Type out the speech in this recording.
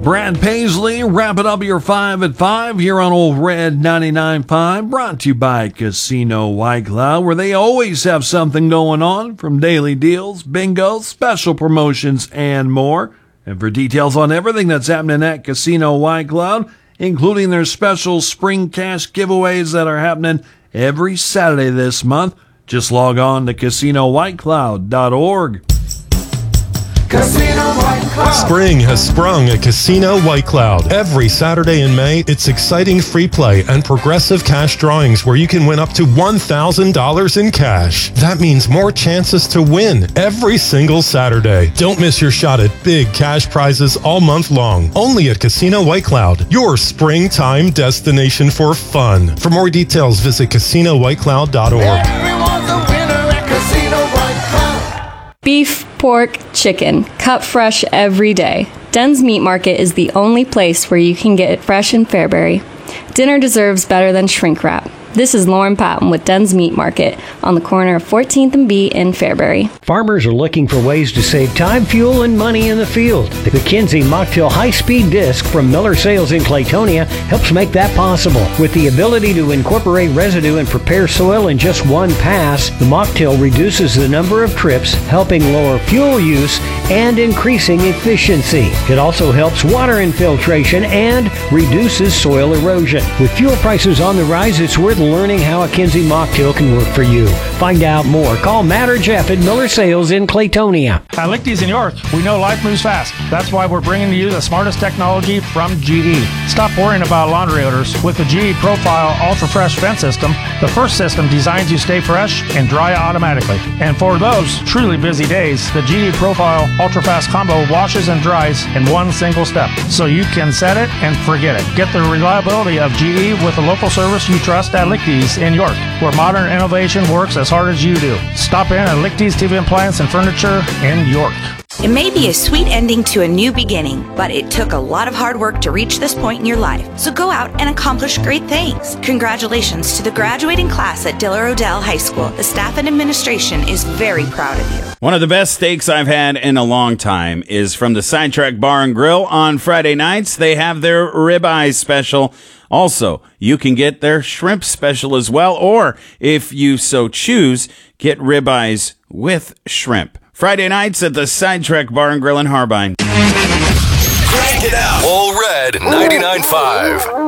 Brad Paisley, wrapping up your 5 at 5 here on Old Red 99.5, brought to you by Casino White Cloud, where they always have something going on, from daily deals, bingo, special promotions, and more. And for details on everything that's happening at Casino White Cloud, including their special spring cash giveaways that are happening every Saturday this month, just log on to CasinoWhiteCloud.org. Casino White Cloud. Spring has sprung at Casino White Cloud. Every Saturday in May, it's exciting free play and progressive cash drawings where you can win up to $1,000 in cash. That means more chances to win every single Saturday. Don't miss your shot at big cash prizes all month long. Only at Casino White Cloud, your springtime destination for fun. For more details, visit CasinoWhiteCloud.org. Everyone's a winner at Casino White Cloud. Beef, pork, chicken, cut fresh every day. Den's Meat Market is the only place where you can get it fresh in Fairbury. Dinner deserves better than shrink wrap. This is Lauren Patton with Den's Meat Market on the corner of 14th and B in Fairbury. Farmers are looking for ways to save time, fuel, and money in the field. The Kinsey Mocktail high-speed disc from Miller Sales in Claytonia helps make that possible. With the ability to incorporate residue and prepare soil in just one pass, the Mocktail reduces the number of trips, helping lower fuel use and increasing efficiency. It also helps water infiltration and reduces soil erosion. With fuel prices on the rise, it's worth learning how a Kinsey Mocktail can work for you. Find out more. Call Matt or Jeff at Miller Sales in Claytonia. At Lichty's in York, we know life moves fast. That's why we're bringing to you the smartest technology from GE. Stop worrying about laundry odors. With the GE Profile Ultra Fresh Vent System, the first system designs you stay fresh and dry automatically. And for those truly busy days, the GE Profile Ultra Fast Combo washes and dries in one single step, so you can set it and forget it. Get the reliability of GE with a local service you trust at Lichty's in York, where modern innovation works as hard as you do. Stop in at Lichty's TV Appliance and Furniture in York. It may be a sweet ending to a new beginning, but it took a lot of hard work to reach this point in your life. So go out and accomplish great things. Congratulations to the graduating class at Diller Odell High School. The staff and administration is very proud of you. One of the best steaks I've had in a long time is from the Sidetrack Bar and Grill. On Friday nights, they have their ribeye special. Also, you can get their shrimp special as well, or if you so choose, get ribeyes with shrimp. Friday nights at the Sidetrack Bar and Grill in Harbine. Crank it out. All Red 99.5.